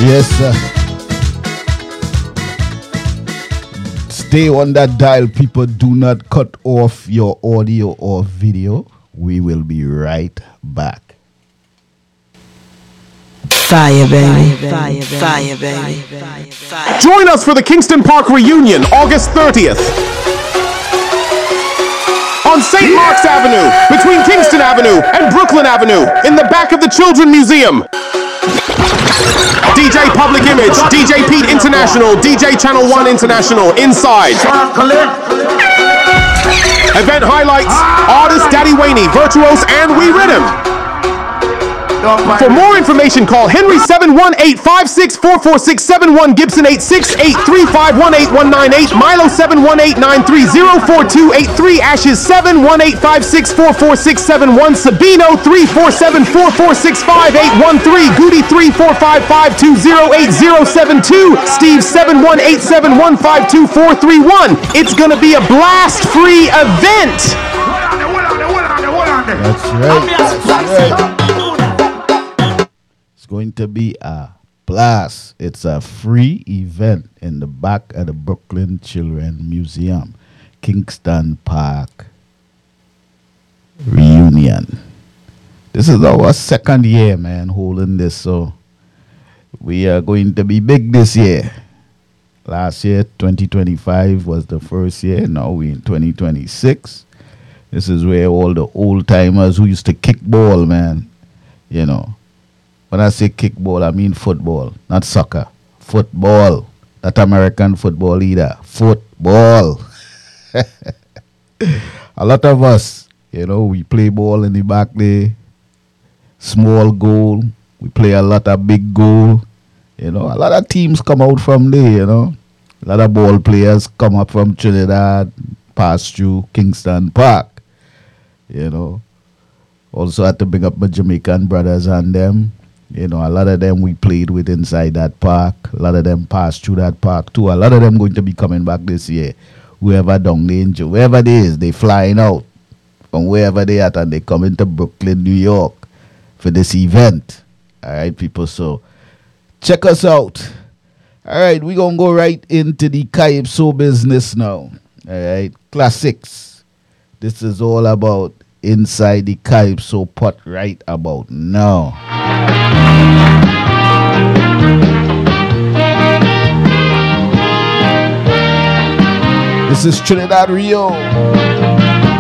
Yes, sir. Stay on that dial, people. Do not cut off your audio or video. We will be right back. Fire, baby. Fire, fire, baby. Fire. Join us for the Kingston Park reunion, August 30th. On St. Mark's Avenue, between Kingston Avenue and Brooklyn Avenue, in the back of the Children Museum. DJ Public Image, DJ Pete International, DJ Channel 1 International, inside. Event highlights, artist Daddy Waney, Virtuose, and We Rhythm. For more information, call Henry 718-5644671, Gibson 868-3518198, Milo 718-9304283, Ashes 718-5644671, Sabino 347-4465813, Goody 345520872, Steve 718-7152431. It's gonna be a blast-free event. That's right. That's right. Going to be a blast. It's a free event in the back of the Brooklyn Children Museum, Kingston Park reunion. This is our second year, man, holding this, so we are going to be big this year. Last year, 2025 was the first year. Now we're in 2026. This is where all the old timers who used to kick ball, man, you know. When I say kickball, I mean football, not soccer. Football. Not American football either. Football. A lot of us, you know, we play ball in the back there. Small goal. We play a lot of big goal. You know, a lot of teams come out from there, you know. A lot of ball players come up from Trinidad, pass through Kingston Park. You know. Also had to bring up my Jamaican brothers and them. You know, a lot of them we played with inside that park. A lot of them passed through that park too. A lot of them going to be coming back this year. Whoever down the injury, wherever they is, they flying out from wherever they at and they coming to Brooklyn, New York for this event. All right, people. So check us out. All right, we're going to go right into the Calypso business now. All right, classics. This is all about inside the Calypso pot right about now. This is Trinidad Rio.